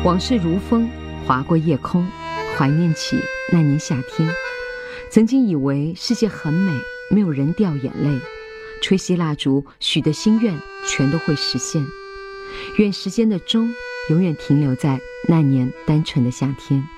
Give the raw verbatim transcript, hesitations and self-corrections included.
往事如风划过夜空，怀念起那年夏天。曾经以为世界很美，没有人掉眼泪，吹熄蜡烛许的心愿全都会实现。愿时间的钟永远停留在那年单纯的夏天。